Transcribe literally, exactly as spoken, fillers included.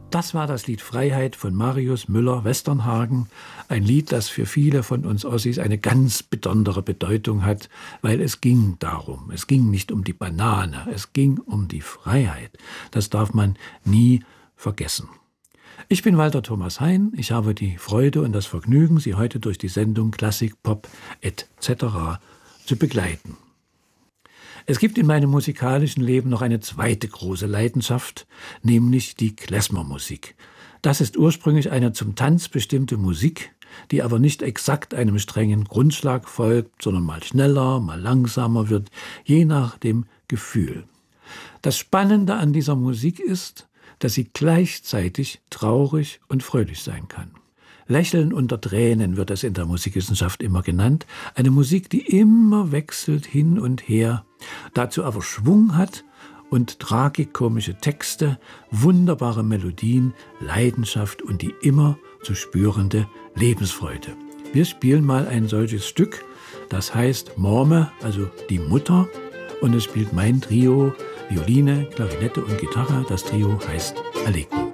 Das war das Lied Freiheit von Marius Müller-Westernhagen. Ein Lied, das für viele von uns Ossis eine ganz besondere Bedeutung hat, weil es ging darum. Es ging nicht um die Banane, es ging um die Freiheit. Das darf man nie vergessen. Ich bin Walter Thomas Hein. Ich habe die Freude und das Vergnügen, Sie heute durch die Sendung Klassik, Pop et cetera zu begleiten. Es gibt in meinem musikalischen Leben noch eine zweite große Leidenschaft, nämlich die Klezmermusik. Das ist ursprünglich eine zum Tanz bestimmte Musik, die aber nicht exakt einem strengen Grundschlag folgt, sondern mal schneller, mal langsamer wird, je nach dem Gefühl. Das Spannende an dieser Musik ist, dass sie gleichzeitig traurig und fröhlich sein kann. Lächeln unter Tränen wird es in der Musikwissenschaft immer genannt. Eine Musik, die immer wechselt hin und her, dazu aber Schwung hat und tragikomische Texte, wunderbare Melodien, Leidenschaft und die immer zu spürende Lebensfreude. Wir spielen mal ein solches Stück, das heißt Morme, also die Mutter, und es spielt mein Trio, Violine, Klarinette und Gitarre. Das Trio heißt Allegro.